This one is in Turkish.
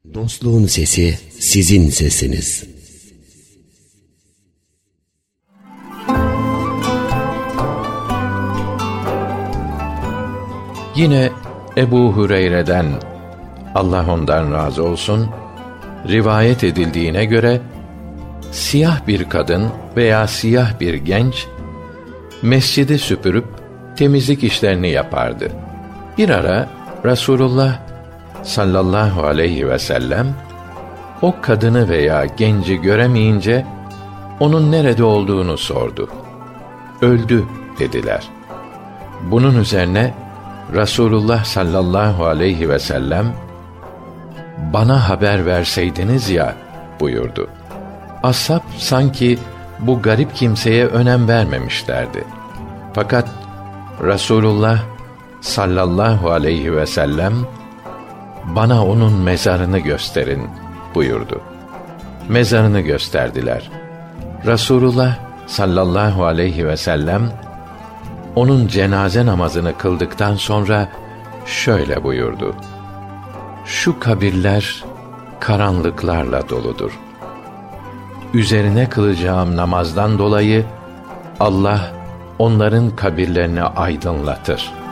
Dostluğun sesi sizin sesiniz. Yine Ebu Hureyre'den, Allah ondan razı olsun, rivayet edildiğine göre, siyah bir kadın veya siyah bir genç, mescidi süpürüp temizlik işlerini yapardı. Bir ara Resulullah sallallahu aleyhi ve sellem, o kadını veya genci göremeyince, onun nerede olduğunu sordu. Öldü dediler. Bunun üzerine, Resulullah sallallahu aleyhi ve sellem, bana haber verseydiniz ya buyurdu. Ashab sanki bu garip kimseye önem vermemişlerdi. Fakat Resulullah sallallahu aleyhi ve sellem, bana onun mezarını gösterin buyurdu. Mezarını gösterdiler. Resulullah sallallahu aleyhi ve sellem, onun cenaze namazını kıldıktan sonra şöyle buyurdu: şu kabirler karanlıklarla doludur. Üzerine kılacağım namazdan dolayı Allah onların kabirlerini aydınlatır.